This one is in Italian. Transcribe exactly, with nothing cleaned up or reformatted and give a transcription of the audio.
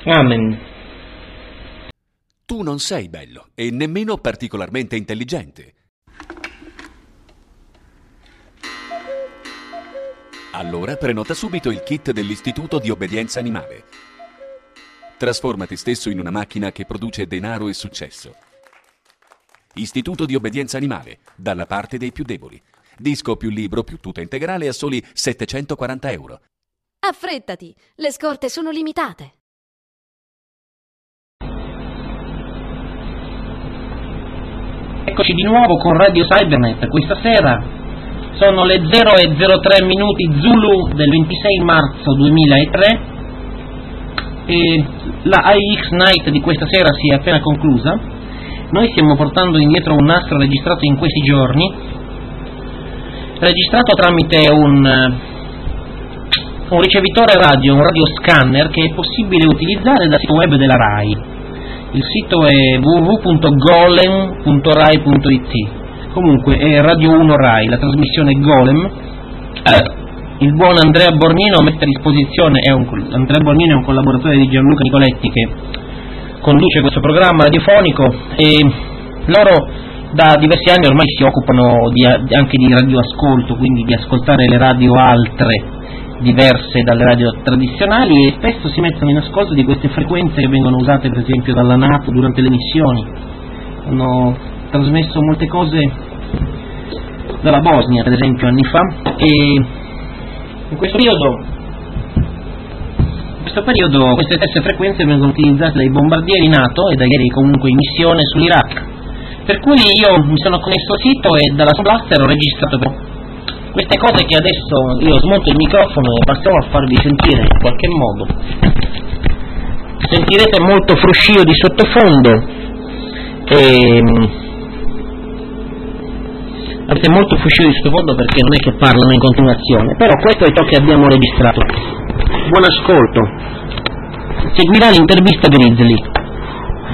Amen. Tu non sei bello e nemmeno particolarmente intelligente. Allora prenota subito il kit dell'Istituto di Obbedienza Animale. Trasforma te stesso in una macchina che produce denaro e successo. Istituto di Obbedienza Animale, dalla parte dei più deboli. Disco più libro più tuta integrale a soli settecentoquaranta euro. Affrettati, le scorte sono limitate. Eccoci di nuovo con Radio Cybernet questa sera. Sono le zero e zero tre minuti Zulu del ventisei marzo duemilatré e la A I X Night di questa sera si è appena conclusa. Noi stiamo portando indietro un nastro registrato in questi giorni, registrato tramite un, un ricevitore radio, un radioscanner che è possibile utilizzare dal sito web della RAI. Il sito è w w w punto golem punto rai punto i t. Comunque è Radio uno Rai, la trasmissione Golem. Eh, il buon Andrea Borgnino mette a disposizione, è un, Andrea Borgnino è un collaboratore di Gianluca Nicoletti che conduce questo programma radiofonico e loro da diversi anni ormai si occupano di, anche di radioascolto, quindi di ascoltare le radio altre diverse dalle radio tradizionali, e spesso si mettono in ascolto di queste frequenze che vengono usate per esempio dalla NATO durante le missioni. Hanno trasmesso molte cose dalla Bosnia per esempio anni fa, e in questo periodo in questo periodo queste stesse frequenze vengono utilizzate dai bombardieri NATO e dagli aerei comunque in missione sull'Iraq, per cui io mi sono connesso al sito e dalla Sound Blaster ho registrato queste cose che adesso io smonto il microfono e passiamo a farvi sentire in qualche modo. Sentirete molto fruscio di sottofondo e avete molto fruscio di sottofondo perché non è che parlano in continuazione, però questo è ciò che abbiamo registrato. Buon ascolto. Seguirà l'intervista Grizzly.